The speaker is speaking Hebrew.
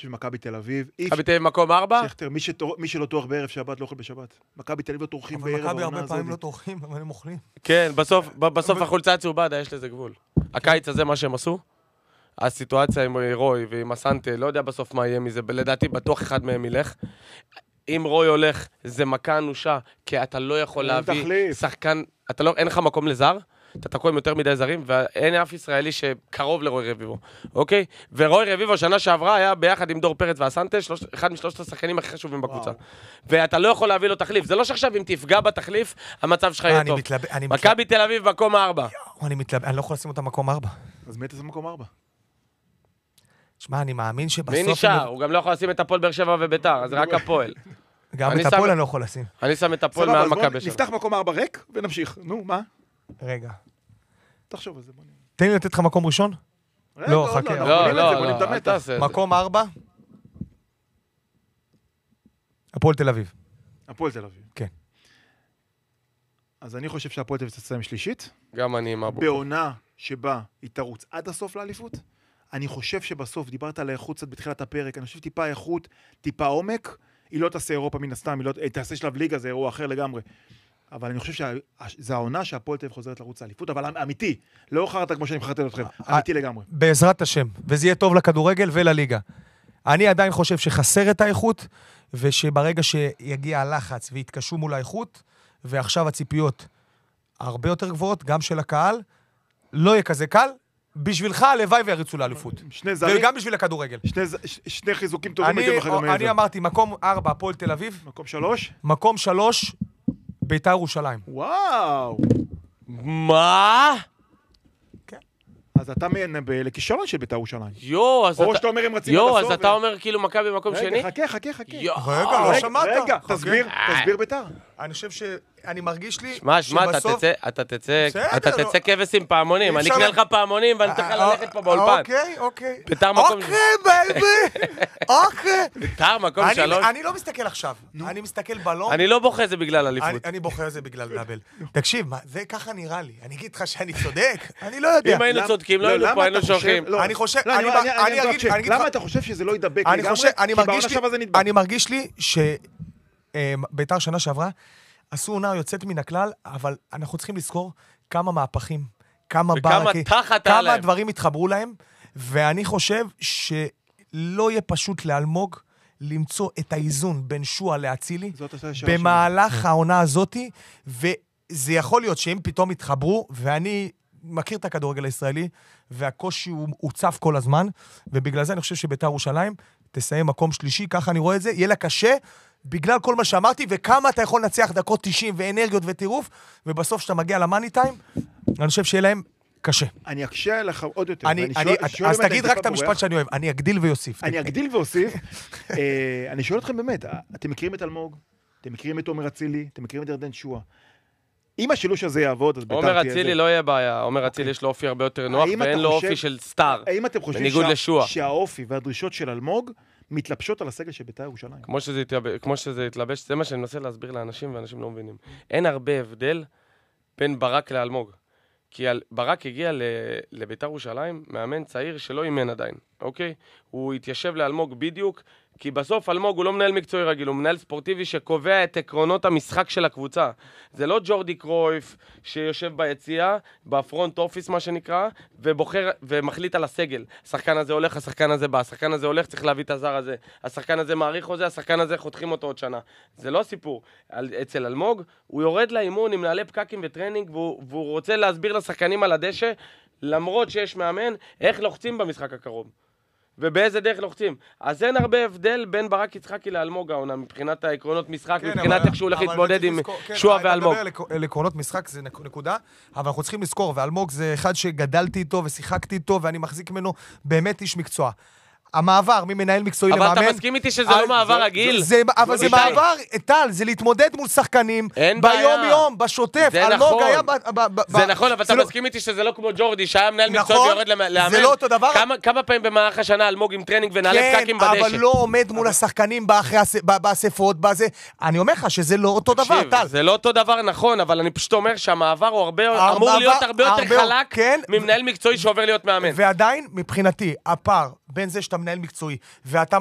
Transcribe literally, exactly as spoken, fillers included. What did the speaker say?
חושב שמכבי תל אביב... מכבי תל אביב מקום ארבע? שכתר, מי, שתור, מי שלא תורך בערב שבת לא אוכל בשבת. מכבי תל אביב לא תורכים בערב. אבל מכבי הרבה פעמים לא תורכים, אבל הם אוכלים. כן, בסוף, בסוף החולצה הצהובה, יש לזה גבול. הקיץ הזה, מה שהם עשו, הסיטואציה עם רוי ועם הסנטה, לא יודע בסוף מה יהיה מזה, לדעתי בטוח אחד מהם ילך. אם רוי הולך, זה מכה אנושה, כי אתה לא יכול להביא שחקן, אתה לא, אין לך מקום לזר, אתה תקוע עם יותר מדי זרים, ואין אף ישראלי שקרוב לרוי רביבו, אוקיי? ורוי רביבו שנה שעברה היה ביחד עם דור פרץ והסנטה, אחד משלושת השחקנים הכי חשובים בקבוצה. ואתה לא יכול להביא לו תחליף, זה לא שעכשיו אם תפגע בתחליף, המצב שלך יהיה טוב. מכבי תל אביב מקום ארבע. אני מתלבט, אני לא יכול לשים אותה מקום ארבע. אז מי תשים מקום ארבע? שמע, אני מאמין שבסוף... מי נשאר? הוא גם לא יכול לשים את הפועל באר שבע וביתר, אז רק הפועל. גם את הפועל אני לא יכול לשים. אני שם את הפועל מעל מכבי שבע. נפתח מקום ארבע ריק ונמשיך. נו, מה? רגע. תחשוב על זה, בוא נראה. תן לי לתת לך מקום ראשון? לא, חכה. לא, לא, אל תעשה את זה. מקום ארבע? הפועל תל אביב. הפועל תל אביב. כן. אז אני חושב שהפועל תל אביב תסיים שלישית. גם אני עם אבו. בעונה שבה היא תרוץ עד הסוף לאליפות. אני חושב שבסוף, דיברת על האיכות קצת בתחילת הפרק, אני חושב טיפה איכות, טיפה עומק, היא לא תעשה אירופה מן הסתם, היא לא תעשה שלב ליגה, זה אירוע אחר לגמרי. אבל אני חושב שזו העונה שהפועל תל אביב חוזרת לרוץ לאליפות, אבל אמיתי, לא חרטת כמו שאני מחרטת אתכם, אמיתי לגמרי. בעזרת השם, וזה יהיה טוב לכדורגל ולליגה. אני עדיין חושב שחסר את האיכות, ושברגע שיגיע הלחץ ויתקשו מול האיכות, ועכשיו הציפיות הרבה יותר גבוהות, גם של הקהל, לא יהיה כזה קל, בשבילך הלוואי ויריצו לאליפות. וגם בשביל הכדורגל. שני חיזוקים טובים הייתם אחרי גם אני אמרתי, מקום ארבע, הפועל תל אביב. מקום שלוש? מקום שלוש, בית"ר ירושלים. וואו. מה? כן. אז אתה מנבא לכישלון של בית"ר ירושלים. יו, אז אתה... או שאתה אומר הם רצים עד הסוף. יו, אז אתה אומר כאילו מכבי במקום שני? רגע, חכה, חכה, חכה. רגע, לא שמעת. רגע, תסביר, תסביר בית"ר. אני חושב שאני מרגיש לי שמע, שמע, אתה תצא, אתה תצא כבש עם פעמונים, אני אקנה לך פעמונים ואני אתן לך ללכת פה באולפן. אוקיי, אוקיי. בית"ר מקום... אוקיי, בייבי, אוקיי. בית"ר מקום שלוש. אני לא מסתכל עכשיו, אני מסתכל בלום. אני לא בוכה זה בגלל אליפות. אני בוכה זה בגלל דאבל. תקשיב, זה ככה נראה לי. אני אגיד לך שאני צודק, אני לא יודע. אם היינו צודקים, לא היינו פה, היינו שולחים. אני חושב, למה אתה חושב שזה לא ידבק לגמרי? אני מרגיש לי שבית"ר שנה שעברה עשו עונה יוצאת מן הכלל, אבל אנחנו צריכים לזכור כמה מהפכים, כמה ברקי, כמה דברים התחברו להם, ואני חושב שלא יהיה פשוט לאלמוג למצוא את האיזון בין שועה לאצילי במהלך העונה הזאת, וזה יכול להיות שהם פתאום התחברו, ואני מכיר את הכדורגל הישראלי, והקושי הוא צף כל הזמן, ובגלל זה אני חושב שבית"ר ירושלים תסיים מקום שלישי, ככה אני רואה את זה, יהיה לה קשה, בגלל כל מה שאמרתי, וכמה אתה יכול לנצח דקות תשעים ואנרגיות וטירוף, ובסוף שאתה מגיע למאני טיים, אני חושב שיהיה להם קשה. אני אקשה לך עוד יותר. אז תגיד רק את המשפט שאני אוהב, אני אגדיל ויוסיף. אני אגדיל ואוסיף. אני שואל אתכם באמת, אתם מכירים את אלמוג? אתם מכירים את עומר אצילי? אתם מכירים את ירדן שועה? אם השילוש הזה יעבוד, אז עומר אצילי לא יהיה בעיה. עומר אצילי יש לו אופי הרבה יותר נוח, ואין לו אופי של סטאר, בניגוד לשועה. שהאופי והדרישות של אלמוג מתלבשות על הסגל של בית"ר ירושלים. כמו שזה התלבש, זה מה שאני מנסה להסביר לאנשים, ואנשים לא מבינים. אין הרבה הבדל בין ברק לאלמוג. כי ברק הגיע לבית"ר ירושלים, מאמן צעיר שלא אימן עדיין, אוקיי? הוא התיישב לאלמוג בדיוק, כי בסוף אלמוג הוא לא מנהל מקצועי רגיל, הוא מנהל ספורטיבי שקובע את עקרונות המשחק של הקבוצה. זה לא ג'ורדי קרויף שיושב ביציאה, בפרונט אופיס מה שנקרא, ובוחר ומחליט על הסגל. השחקן הזה הולך, השחקן הזה בא, השחקן הזה הולך, צריך להביא את הזר הזה. השחקן הזה מעריך חוזה, השחקן הזה חותכים אותו עוד שנה. זה לא סיפור. אצל אלמוג, הוא יורד לאימון עם מנהלי פקקים וטרנינג, והוא, והוא רוצה להסביר לשחקנים על הדשא, למרות שיש מאמן, איך לוחצים במשחק הקרוב. ובאיזה דרך לוחצים. אז אין הרבה הבדל בין ברק יצחקי לאלמוג העונה, מבחינת העקרונות משחק, מבחינת איך שהוא הולך להתמודד עם שועה ואלמוג. על עקרונות משחק זה נקודה, אבל אנחנו צריכים לזכור, ואלמוג זה אחד שגדלתי איתו ושיחקתי איתו, ואני מחזיק ממנו באמת איש מקצוע. המעבר ממנהל מקצועי למאמן... אבל אתה מסכים איתי שזה לא מעבר רגיל? אבל זה מעבר, טל, זה להתמודד מול שחקנים ביום-יום, בשוטף. זה נכון, אבל אתה מסכים איתי שזה לא כמו ג'ורדי, שהיה מנהל מקצועי ויורד לאמן. זה לא אותו דבר. כמה פעמים במהלך השנה אלמוג עם טרנינג ונעלי פקקים בדשא? כן, אבל לא עומד מול השחקנים באספות, בזה. אני אומר לך שזה לא אותו דבר, טל. זה לא אותו דבר, נכון, אבל אני פשוט אומר שהמעבר הוא אמור להיות הרבה יותר חלק ממנהל מקצועי שעובר להיות מאמן. ועדיין, מבחינתי, הפער בין זה שאתה מנהל מקצועי, ואתה